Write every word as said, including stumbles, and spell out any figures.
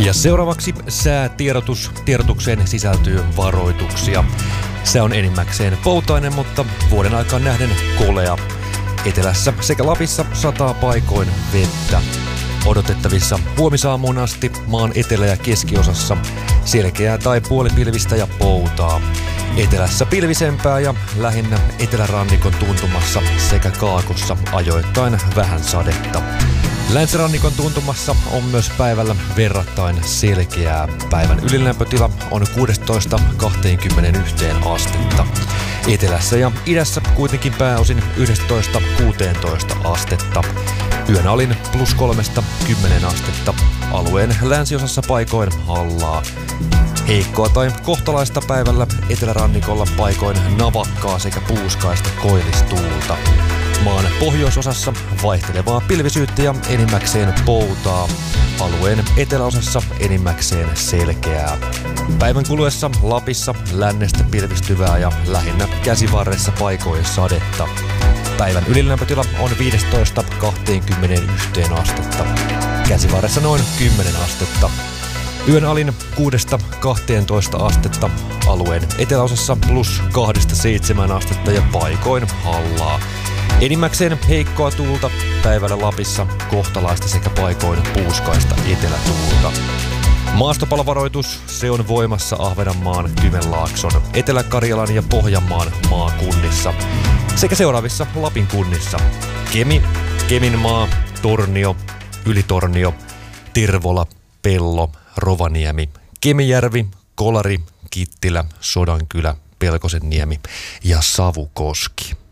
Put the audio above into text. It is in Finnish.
Ja seuraavaksi säätiedotus. Tiedotukseen sisältyy varoituksia. Sää on enimmäkseen poutainen, mutta vuoden aikaan nähden kolea. Etelässä sekä Lapissa sataa paikoin vettä. Odotettavissa huomisaamuun asti maan etelä- ja keskiosassa selkeää tai puolipilvistä ja poutaa. Etelässä pilvisempää ja lähinnä etelärannikon tuntumassa sekä kaakossa ajoittain vähän sadetta. Länsirannikon tuntumassa on myös päivällä verrattain selkeää. Päivän ylilämpötila on kuusitoista kaksikymmentäyksi astetta. Etelässä ja idässä kuitenkin pääosin yksitoista kuusitoista astetta. Yön alin plus kolmesta kymmenen astetta. Alueen länsiosassa paikoin hallaa. Heikkoa tai kohtalaista päivällä etelärannikolla paikoin navakkaa sekä puuskaista koillistuulta. Maan pohjoisosassa vaihtelevaa pilvisyyttä ja enimmäkseen poutaa. Alueen eteläosassa enimmäkseen selkeää. Päivän kuluessa Lapissa lännestä pilvistyvää ja lähinnä käsivarressa paikoin sadetta. Päivän ylilämpötila on viisitoista kaksikymmentäyksi astetta. Käsivarressa noin kymmenen astetta. Yön alin kuudesta kahteentoista astetta. Alueen eteläosassa plus kahdesta seitsemään astetta ja paikoin hallaa. Enimmäkseen heikkoa tuulta, päivällä Lapissa kohtalaista sekä paikoin puuskaista etelätuulta. Maastopalovaroitus, se on voimassa Ahvenanmaan, Kymenlaakson, Etelä-Karjalan ja Pohjanmaan maakunnissa sekä seuraavissa Lapin kunnissa: Kemi, Keminmaa, Tornio, Ylitornio, Tervola, Pello, Rovaniemi, Kemijärvi, Kolari, Kittilä, Sodankylä, Pelkosenniemi ja Savukoski.